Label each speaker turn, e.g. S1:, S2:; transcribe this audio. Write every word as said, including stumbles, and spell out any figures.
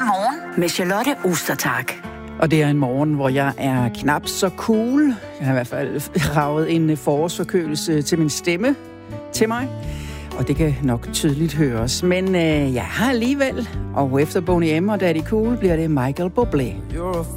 S1: morgen med Charlotte Ostertag.
S2: Og det er en morgen, hvor jeg er knap så cool. Jeg har i hvert fald raget en forårsforkølelse til min stemme til mig. Og det kan nok tydeligt høres. Men øh, jeg har alligevel. Og efter Boney M og Daddy Cool bliver det Michael Bublé.
S3: You're a